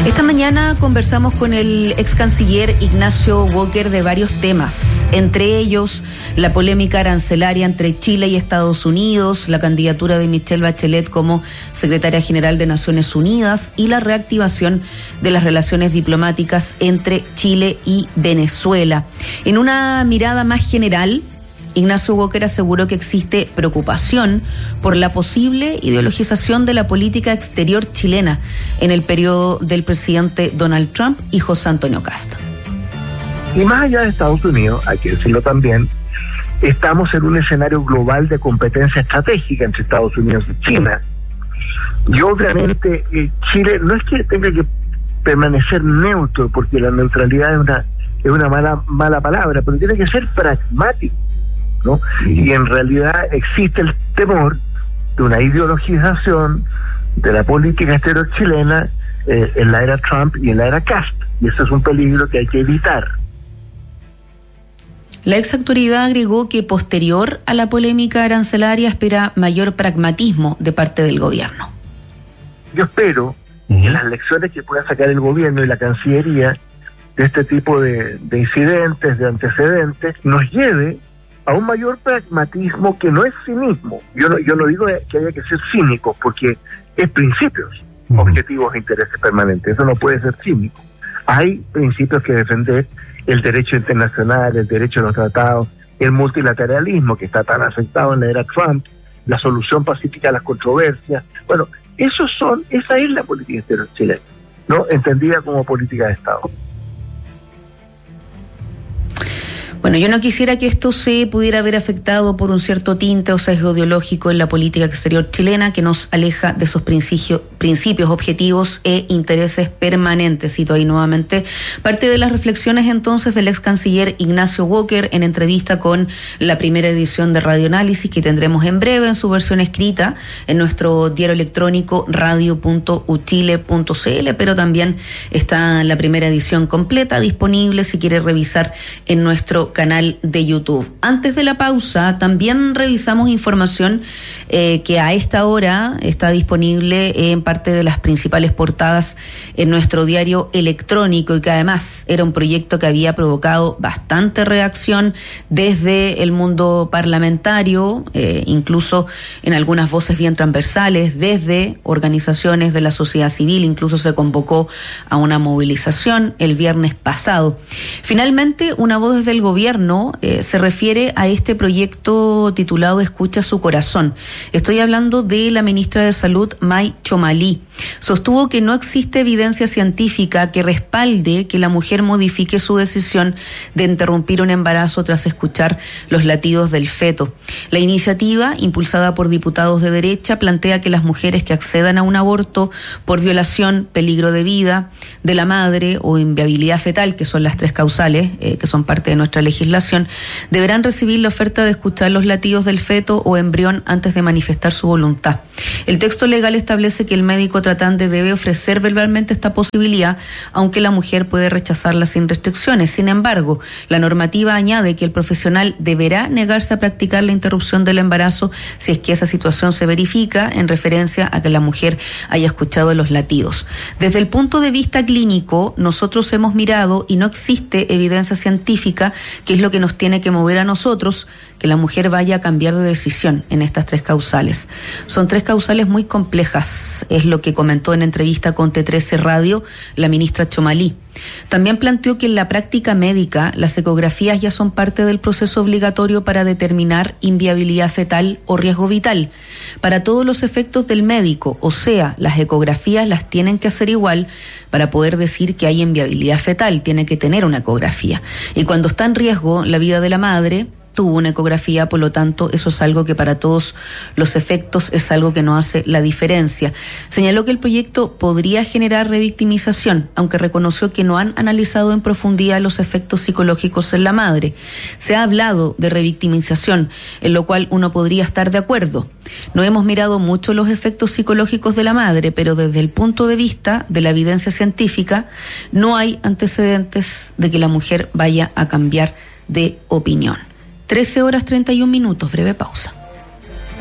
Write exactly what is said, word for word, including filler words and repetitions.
Esta mañana conversamos con el ex canciller Ignacio Walker de varios temas, entre ellos la polémica arancelaria entre Chile y Estados Unidos, la candidatura de Michelle Bachelet como secretaria general de Naciones Unidas y la reactivación de las relaciones diplomáticas entre Chile y Venezuela. En una mirada más general, Ignacio Walker aseguró que existe preocupación por la posible ideologización de la política exterior chilena en el periodo del presidente Donald Trump y José Antonio Kast. Y más allá de Estados Unidos, hay que decirlo también, estamos en un escenario global de competencia estratégica entre Estados Unidos y China. Y obviamente eh, Chile no es que tenga que permanecer neutro, porque la neutralidad es una, es una mala, mala palabra, pero tiene que ser pragmático, ¿no? Sí. Y en realidad existe el temor de una ideologización de la política exterior chilena eh, en la era Trump y en la era Kast, y eso es un peligro que hay que evitar. La ex autoridad agregó que posterior a la polémica arancelaria espera mayor pragmatismo de parte del gobierno. Yo espero uh-huh. que las lecciones que pueda sacar el gobierno y la Cancillería de este tipo de, de incidentes, de antecedentes, nos lleve a un mayor pragmatismo que no es cinismo. Yo no, yo no digo que haya que ser cínicos, porque es principios, uh-huh. objetivos e intereses permanentes. Eso no puede ser cínico. Hay principios que defender: el derecho internacional, el derecho a los tratados, el multilateralismo que está tan aceptado en la era Trump, la solución pacífica a las controversias. Bueno, esos son, esa es la política exterior chilena, ¿no? Entendida como política de Estado. Bueno, yo no quisiera que esto se pudiera haber afectado por un cierto tinte o sesgo ideológico en la política exterior chilena que nos aleja de esos principios, principios, objetivos e intereses permanentes. Cito ahí nuevamente parte de las reflexiones entonces del ex canciller Ignacio Walker en entrevista con la primera edición de Radio Análisis, que tendremos en breve en su versión escrita en nuestro diario electrónico radio punto u chile punto c l, pero también está la primera edición completa disponible si quiere revisar en nuestro canal de YouTube. Antes de la pausa, también revisamos información eh, que a esta hora está disponible en parte de las principales portadas en nuestro diario electrónico y que además era un proyecto que había provocado bastante reacción desde el mundo parlamentario, eh, incluso en algunas voces bien transversales, desde organizaciones de la sociedad civil, incluso se convocó a una movilización el viernes pasado. Finalmente, una voz desde el gobierno Gobierno, eh, se refiere a este proyecto titulado Escucha su corazón. Estoy hablando de la ministra de Salud, May Chomalí. Sostuvo que no existe evidencia científica que respalde que la mujer modifique su decisión de interrumpir un embarazo tras escuchar los latidos del feto. La iniciativa, impulsada por diputados de derecha, plantea que las mujeres que accedan a un aborto por violación, peligro de vida de la madre o inviabilidad fetal, que son las tres causales eh, que son parte de nuestra legislación, deberán recibir la oferta de escuchar los latidos del feto o embrión antes de manifestar su voluntad. El texto legal establece que el médico tratante debe ofrecer verbalmente esta posibilidad, aunque la mujer puede rechazarla sin restricciones. Sin embargo, la normativa añade que el profesional deberá negarse a practicar la interrupción del embarazo si es que esa situación se verifica en referencia a que la mujer haya escuchado los latidos. Desde el punto de vista clínico, nosotros hemos mirado y no existe evidencia científica, que es lo que nos tiene que mover a nosotros, que la mujer vaya a cambiar de decisión en estas tres causales. Son tres causales muy complejas, es lo que comentó en entrevista con T trece Radio la ministra Chomalí. También planteó que en la práctica médica las ecografías ya son parte del proceso obligatorio para determinar inviabilidad fetal o riesgo vital. Para todos los efectos del médico, o sea, las ecografías las tienen que hacer igual para poder decir que hay inviabilidad fetal, tiene que tener una ecografía. Y cuando está en riesgo la vida de la madre, tuvo una ecografía, por lo tanto, eso es algo que para todos los efectos es algo que no hace la diferencia. Señaló que el proyecto podría generar revictimización, aunque reconoció que no han analizado en profundidad los efectos psicológicos en la madre. Se ha hablado de revictimización, en lo cual uno podría estar de acuerdo. No hemos mirado mucho los efectos psicológicos de la madre, pero desde el punto de vista de la evidencia científica, no hay antecedentes de que la mujer vaya a cambiar de opinión. trece horas treinta y un minutos, breve pausa.